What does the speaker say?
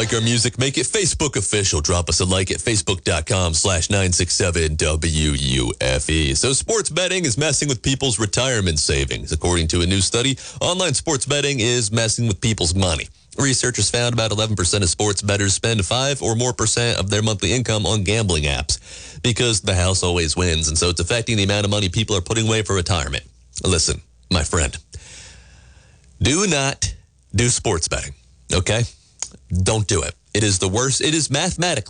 like our music? Make it Facebook official. Drop us a like at facebook.com/967WUFE. So sports betting is messing with people's retirement savings. According to a new study, online sports betting is messing with people's money. Researchers found about 11% of sports bettors spend 5 or more % of their monthly income on gambling apps because the house always wins, and so it's affecting the amount of money people are putting away for retirement. Listen, my friend, do not do sports betting, okay? Don't do it. It is the worst. It is mathematically